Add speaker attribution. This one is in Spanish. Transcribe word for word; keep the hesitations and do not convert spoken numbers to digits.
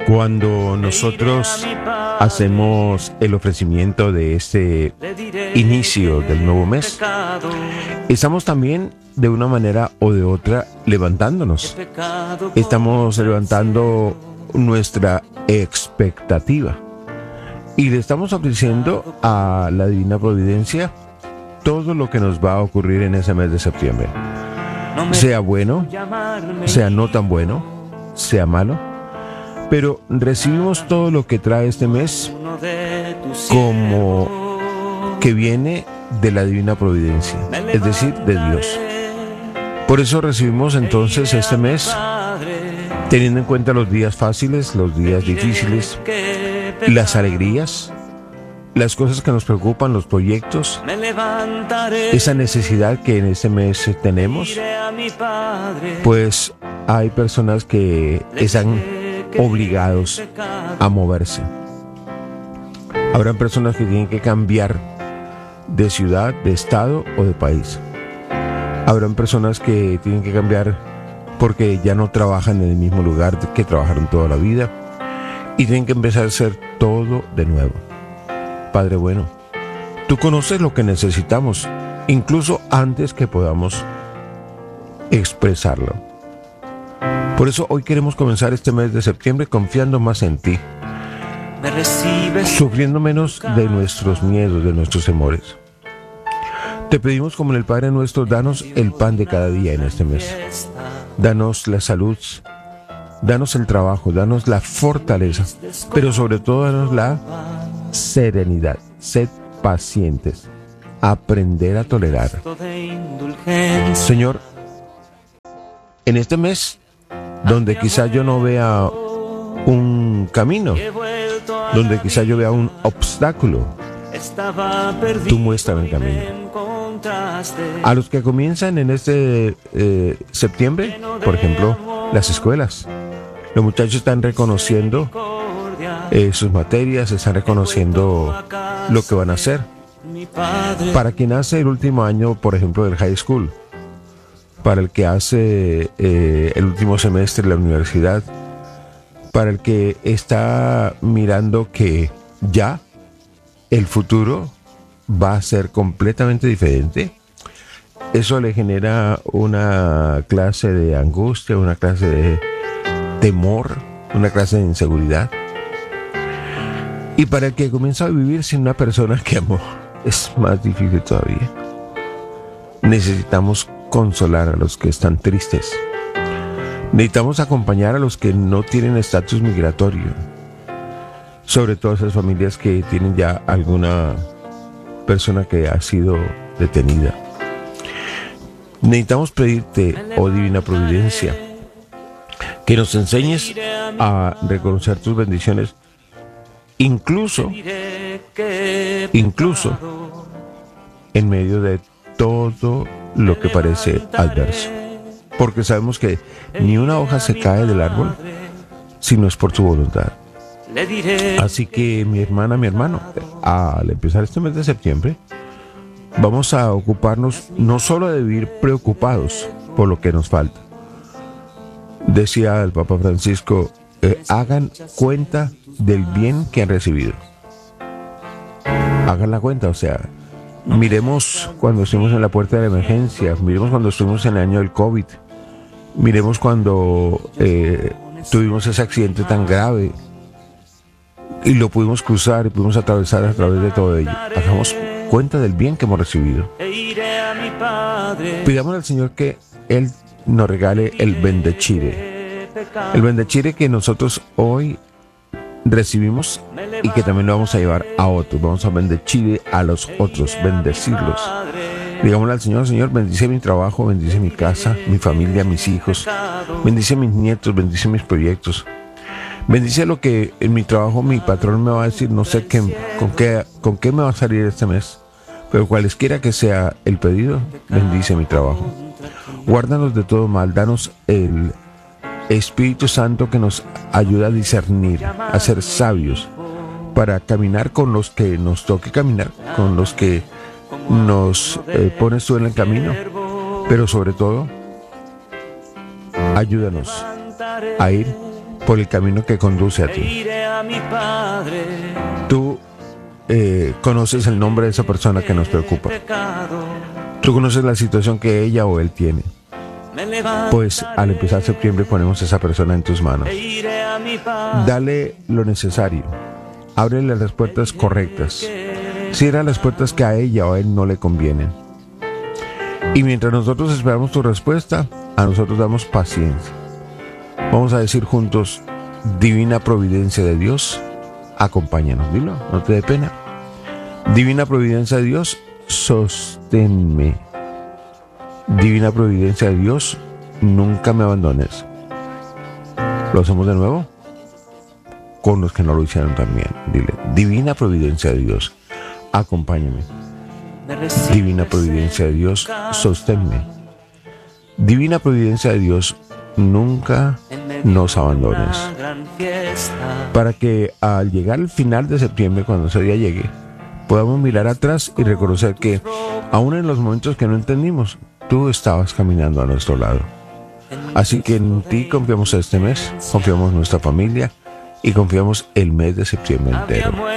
Speaker 1: Cuando nosotros hacemos el ofrecimiento de este inicio del nuevo mes, estamos también de una manera o de otra levantándonos. Estamos levantando nuestra expectativa y le estamos ofreciendo a la Divina Providencia todo lo que nos va a ocurrir en ese mes de septiembre. Sea bueno, sea no tan bueno, sea malo, pero recibimos todo lo que trae este mes como que viene de la Divina Providencia, es decir, de Dios. Por eso recibimos entonces este mes, teniendo en cuenta los días fáciles, los días difíciles, las alegrías, las cosas que nos preocupan, los proyectos, esa necesidad que en este mes tenemos. Pues hay personas que están obligados a moverse. Habrán personas que tienen que cambiar de ciudad, de estado o de país. Habrán personas que tienen que cambiar porque ya no trabajan en el mismo lugar que trabajaron toda la vida y tienen que empezar a hacer todo de nuevo. Padre bueno, tú conoces lo que necesitamos, incluso antes que podamos expresarlo. Por eso hoy queremos comenzar este mes de septiembre confiando más en ti, sufriendo menos de nuestros miedos, de nuestros temores. Te pedimos como en el Padre nuestro, danos el pan de cada día en este mes. Danos la salud, danos el trabajo, danos la fortaleza, pero sobre todo danos la serenidad. Sed pacientes, aprender a tolerar. Señor, en este mes, donde quizá yo no vea un camino, donde quizá yo vea un obstáculo, tú muéstrame el camino. A los que comienzan en este eh, septiembre, por ejemplo, las escuelas, los muchachos están reconociendo eh, sus materias, están reconociendo lo que van a hacer. Para quien hace el último año, por ejemplo, del high school, para el que hace eh, el último semestre de la universidad, para el que está mirando que ya el futuro va a ser completamente diferente, eso le genera una clase de angustia, una clase de temor, una clase de inseguridad. Y para el que comienza a vivir sin una persona que amó, es más difícil todavía. Necesitamos consolar a los que están tristes. Necesitamos acompañar a los que no tienen estatus migratorio, sobre todo esas familias que tienen ya alguna persona que ha sido detenida. Necesitamos pedirte, oh Divina Providencia, que nos enseñes a reconocer tus bendiciones, incluso, incluso en medio de todo lo que parece adverso. Porque sabemos que ni una hoja se cae del árbol si no es por tu voluntad. Así que mi hermana, mi hermano, al empezar este mes de septiembre, vamos a ocuparnos no solo de vivir preocupados por lo que nos falta. Decía el Papa Francisco, eh, hagan cuenta del bien que han recibido. Hagan la cuenta, o sea, miremos cuando estuvimos en la puerta de la emergencia, miremos cuando estuvimos en el año del COVID, miremos cuando eh, tuvimos ese accidente tan grave y lo pudimos cruzar y pudimos atravesar a través de todo ello. Hagamos cuenta del bien que hemos recibido. Pidamos al Señor que Él nos regale el bendecire. El bendecire que nosotros hoy recibimos y que también lo vamos a llevar a otros. Vamos a bendecir a los otros, bendecirlos. Digámosle al Señor, Señor, bendice mi trabajo, bendice mi casa, mi familia, mis hijos, bendice mis nietos, bendice mis proyectos. Bendice lo que en mi trabajo mi patrón me va a decir, no sé qué, con qué, con qué me va a salir este mes, pero cualesquiera que sea el pedido, bendice mi trabajo. Guárdanos de todo mal, danos el Espíritu Santo que nos ayuda a discernir, a ser sabios, para caminar con los que nos toque caminar, con los que nos eh, pones tú en el camino, pero sobre todo, ayúdanos a ir por el camino que conduce a ti. Tú eh, conoces el nombre de esa persona que nos preocupa. Tú conoces la situación que ella o él tiene. Pues al empezar septiembre ponemos a esa persona en tus manos. Dale lo necesario. Ábrele las puertas correctas. Cierra las puertas que a ella o a él no le convienen. Y mientras nosotros esperamos tu respuesta, a nosotros damos paciencia. Vamos a decir juntos: divina providencia de Dios, acompáñanos. Dilo, no te dé pena. Divina providencia de Dios, sosténme. Divina providencia de Dios, nunca me abandones. ¿Lo hacemos de nuevo? Con los que no lo hicieron también. Dile: divina providencia de Dios, acompáñame. Divina providencia de Dios, sosténme. Divina providencia de Dios, nunca nos abandones. Para que al llegar al final de septiembre, cuando ese día llegue, podamos mirar atrás y reconocer que aún en los momentos que no entendimos, tú estabas caminando a nuestro lado. Así que en ti confiamos este mes, confiamos en nuestra familia y confiamos el mes de septiembre entero.